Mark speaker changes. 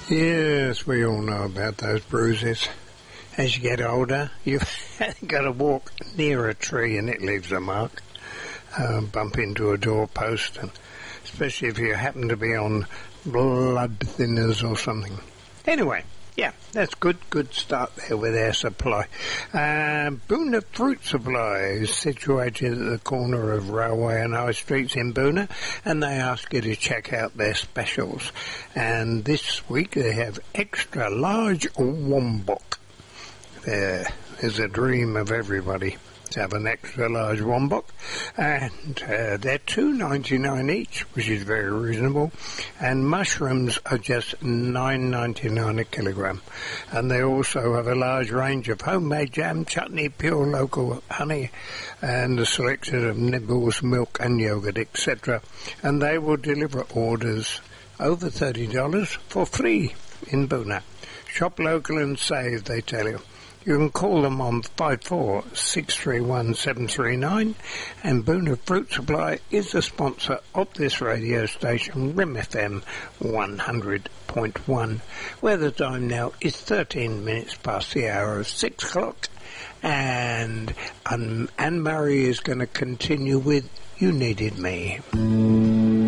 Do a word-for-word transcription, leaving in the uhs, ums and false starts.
Speaker 1: Yes, we all know about those bruises. As you get older, you've got to walk near a tree and it leaves a mark. Um, bump into a doorpost, and especially if you happen to be on blood thinners or something. Anyway, yeah, that's good. Good start there with Air Supply. Uh, Boona Fruit Supply is situated at the corner of Railway and High Streets in Boona, and they ask you to check out their specials. And this week they have extra large Wombok. There is a dream of everybody to have an extra large Wombok, and uh, they're two ninety-nine each, which is very reasonable, and mushrooms are just nine ninety-nine a kilogram. And they also have a large range of homemade jam, chutney, pure local honey, and a selection of nibbles, milk and yogurt, et cetera. And they will deliver orders over thirty dollars for free in Boona. Shop local and save, they tell you. You can call them on five four six three one seven three nine, and Boona Fruit Supply is the sponsor of this radio station, R I M F M one hundred point one, where the time now is thirteen minutes past the hour of six o'clock, and um, Anne Murray is going to continue with You Needed Me.